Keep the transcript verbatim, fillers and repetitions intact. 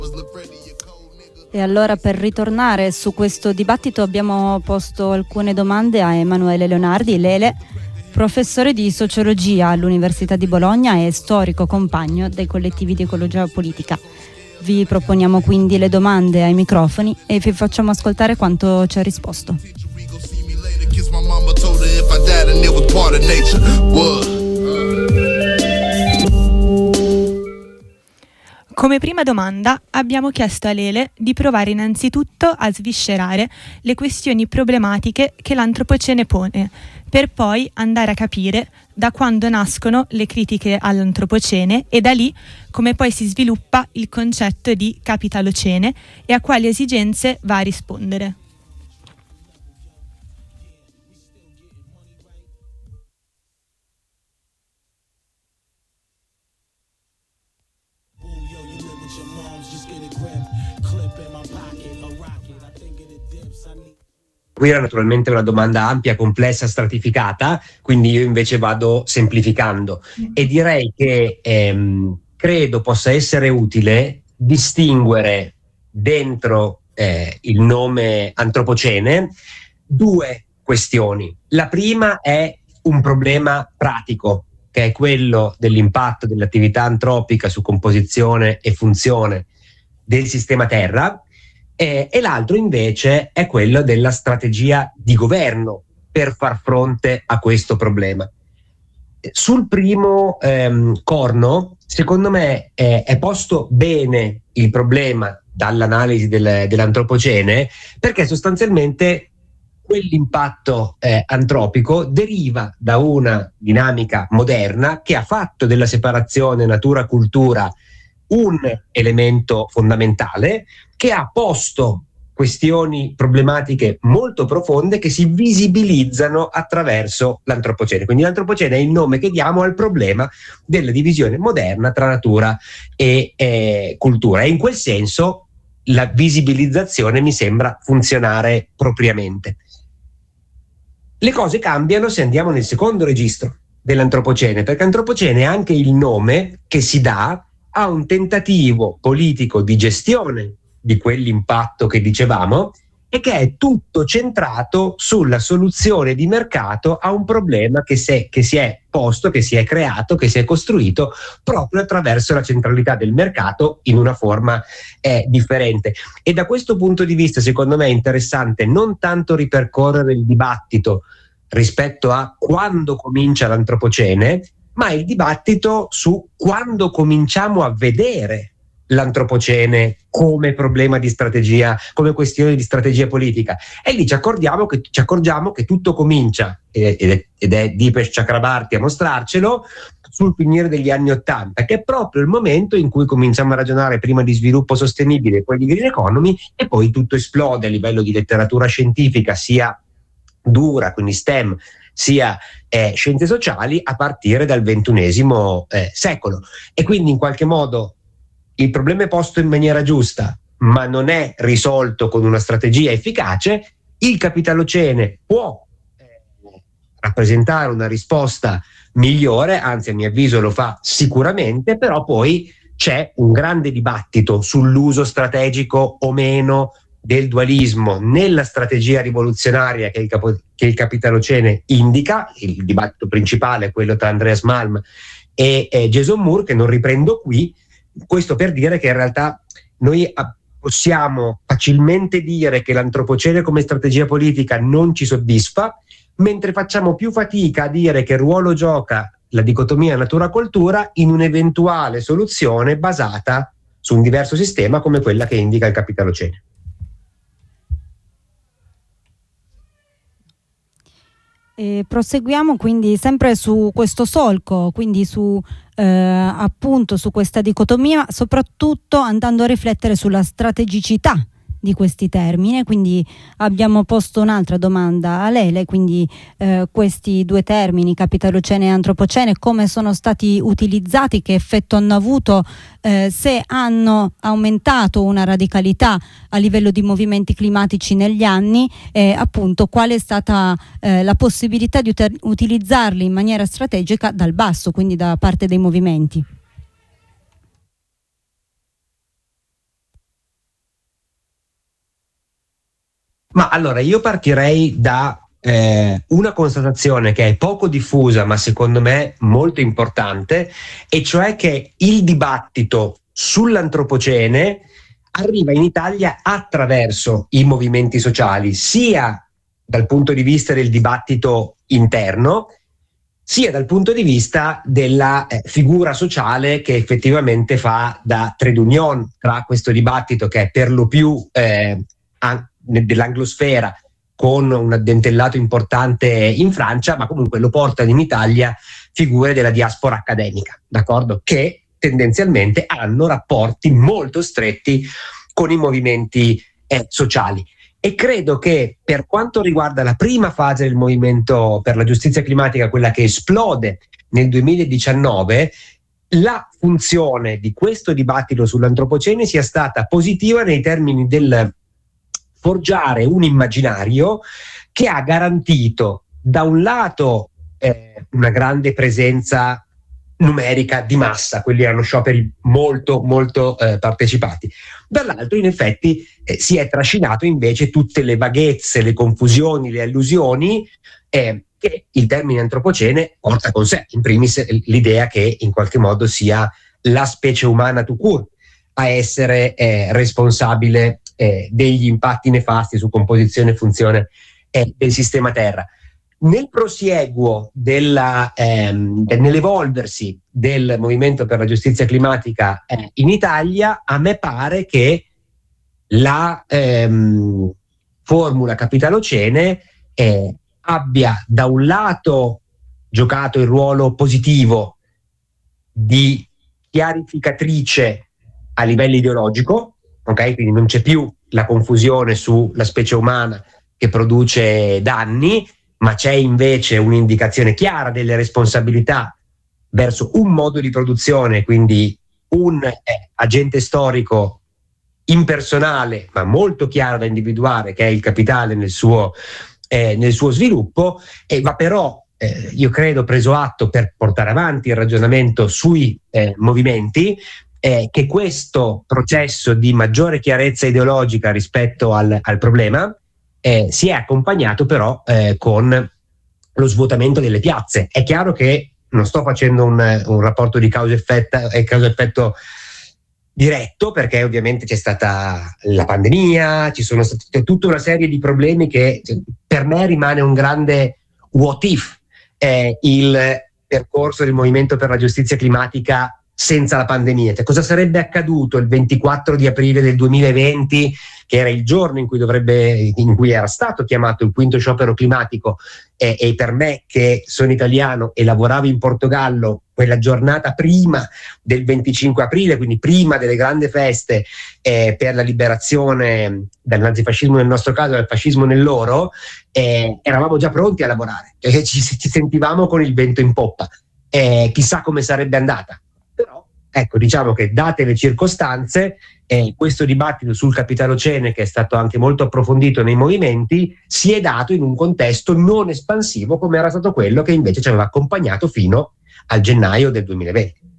E allora, per ritornare su questo dibattito, abbiamo posto alcune domande a Emanuele Leonardi. Lele, professore di sociologia all'Università di Bologna e storico compagno dei collettivi di ecologia politica. Vi proponiamo quindi le domande ai microfoni e vi facciamo ascoltare quanto ci ha risposto. Come prima domanda abbiamo chiesto a Lele di provare innanzitutto a sviscerare le questioni problematiche che l'antropocene pone, per poi andare a capire da quando nascono le critiche all'antropocene e da lì come poi si sviluppa il concetto di capitalocene e a quali esigenze va a rispondere. Qui era naturalmente una domanda ampia, complessa, stratificata, quindi io invece vado semplificando e direi che ehm, credo possa essere utile distinguere dentro eh, il nome antropocene due questioni. La prima è un problema pratico, che è quello dell'impatto dell'attività antropica su composizione e funzione del sistema Terra. Eh, e l'altro invece è quello della strategia di governo per far fronte a questo problema. Sul primo ehm, corno, secondo me eh, è posto bene il problema dall'analisi del, dell'antropocene, perché sostanzialmente quell'impatto eh, antropico deriva da una dinamica moderna che ha fatto della separazione natura-cultura un elemento fondamentale, che ha posto questioni problematiche molto profonde che si visibilizzano attraverso l'antropocene. Quindi l'antropocene è il nome che diamo al problema della divisione moderna tra natura e eh, cultura, e in quel senso la visibilizzazione mi sembra funzionare propriamente. Le cose cambiano se andiamo nel secondo registro dell'antropocene, perché antropocene è anche il nome che si dà a un tentativo politico di gestione di quell'impatto che dicevamo e che è tutto centrato sulla soluzione di mercato a un problema che si è, che si è posto, che si è creato, che si è costruito proprio attraverso la centralità del mercato in una forma eh, differente. E da questo punto di vista secondo me è interessante non tanto ripercorrere il dibattito rispetto a quando comincia l'antropocene, ma il dibattito su quando cominciamo a vedere l'antropocene come problema di strategia, come questione di strategia politica. E lì ci accorgiamo che, ci accorgiamo che tutto comincia, ed è, ed è Dipesh Chakrabarty a mostrarcelo, sul finire degli anni Ottanta, che è proprio il momento in cui cominciamo a ragionare prima di sviluppo sostenibile e poi di green economy, e poi tutto esplode a livello di letteratura scientifica, sia dura, quindi STEM, sia eh, scienze sociali, a partire dal ventunesimo eh, secolo. E quindi in qualche modo il problema è posto in maniera giusta, ma non è risolto con una strategia efficace. Il capitalocene può eh, rappresentare una risposta migliore, anzi a mio avviso lo fa sicuramente, però poi c'è un grande dibattito sull'uso strategico o meno del dualismo nella strategia rivoluzionaria che il, capo, che il capitalocene indica. Il dibattito principale è quello tra Andreas Malm e eh, Jason Moore, che non riprendo qui. Questo per dire che in realtà noi possiamo facilmente dire che l'antropocene come strategia politica non ci soddisfa, mentre facciamo più fatica a dire che ruolo gioca la dicotomia natura-cultura in un'eventuale soluzione basata su un diverso sistema come quella che indica il capitalocene. E proseguiamo quindi sempre su questo solco, quindi su eh, appunto su questa dicotomia, soprattutto andando a riflettere sulla strategicità di questi termini. Quindi abbiamo posto un'altra domanda a Lele, quindi eh, questi due termini, capitalocene e antropocene, come sono stati utilizzati, che effetto hanno avuto, eh, se hanno aumentato una radicalità a livello di movimenti climatici negli anni, e appunto qual è stata eh, la possibilità di ut- utilizzarli in maniera strategica dal basso, quindi da parte dei movimenti. Ma allora io partirei da eh, una constatazione che è poco diffusa, ma secondo me molto importante, e cioè che il dibattito sull'antropocene arriva in Italia attraverso i movimenti sociali, sia dal punto di vista del dibattito interno, sia dal punto di vista della eh, figura sociale che effettivamente fa da trade union tra questo dibattito, che è per lo più eh, an- dell'anglosfera, con un addentellato importante in Francia, ma comunque lo portano in Italia figure della diaspora accademica, d'accordo? Che tendenzialmente hanno rapporti molto stretti con i movimenti eh, sociali. E credo che per quanto riguarda la prima fase del movimento per la giustizia climatica, quella che esplode nel duemiladiciannove, la funzione di questo dibattito sull'antropocene sia stata positiva nei termini del forgiare un immaginario che ha garantito da un lato eh, una grande presenza numerica di massa, quelli erano scioperi molto molto eh, partecipati, dall'altro in effetti eh, si è trascinato invece tutte le vaghezze, le confusioni, le allusioni eh, che il termine antropocene porta con sé, in primis l'idea che in qualche modo sia la specie umana tout court a essere eh, responsabile eh, degli impatti nefasti su composizione e funzione eh, del sistema Terra. Nel prosieguo della, ehm, nell'evolversi del movimento per la giustizia climatica eh, in Italia, a me pare che la ehm, formula Capitalocene eh, abbia da un lato giocato il ruolo positivo di chiarificatrice a livello ideologico, ok? Quindi non c'è più la confusione sulla specie umana che produce danni, ma c'è invece un'indicazione chiara delle responsabilità verso un modo di produzione, quindi un eh, agente storico impersonale, ma molto chiaro da individuare, che è il capitale nel suo, eh, nel suo sviluppo, e va però, eh, io credo, preso atto per portare avanti il ragionamento sui eh, movimenti, eh, che questo processo di maggiore chiarezza ideologica rispetto al, al problema Eh, si è accompagnato però eh, con lo svuotamento delle piazze. È chiaro che non sto facendo un, un rapporto di causa-effetto, eh, causa-effetto diretto, perché ovviamente c'è stata la pandemia, ci sono state tutta una serie di problemi che per me rimane un grande what if eh, il percorso del movimento per la giustizia climatica senza la pandemia. Cioè, cosa sarebbe accaduto il ventiquattro di aprile del duemilaventi, che era il giorno in cui dovrebbe, in cui era stato chiamato il quinto sciopero climatico, eh, e per me che sono italiano e lavoravo in Portogallo, quella giornata prima del venticinque aprile, quindi prima delle grandi feste eh, per la liberazione dal nazifascismo nel nostro caso, dal fascismo nel loro, eh, eravamo già pronti a lavorare, eh, ci, ci sentivamo con il vento in poppa, eh, chissà come sarebbe andata. Però ecco, diciamo che date le circostanze, eh, questo dibattito sul Capitalocene, che è stato anche molto approfondito nei movimenti, si è dato in un contesto non espansivo come era stato quello che invece ci aveva accompagnato fino al gennaio del duemilaventi.